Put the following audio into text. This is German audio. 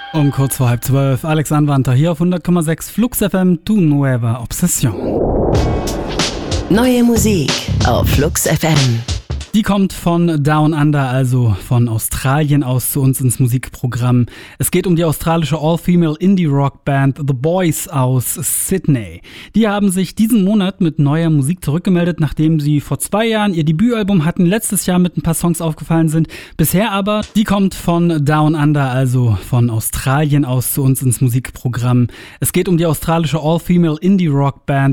Um kurz vor 11:30, Alex Anwandter hier auf 100,6 Flux FM, Tu Nueva Obsession. Neue Musik auf Flux FM. Die kommt von Down Under, also von Australien aus, zu uns ins Musikprogramm. Es geht um die australische All-Female Indie-Rock-Band The Boys aus Sydney. Die haben sich diesen Monat mit neuer Musik zurückgemeldet, nachdem sie vor 2 Jahren ihr Debütalbum hatten, letztes Jahr mit ein paar Songs aufgefallen sind. Bisher aber, die kommt von Down Under, also von Australien aus, zu uns ins Musikprogramm. Es geht um die australische All-Female Indie-Rock-Band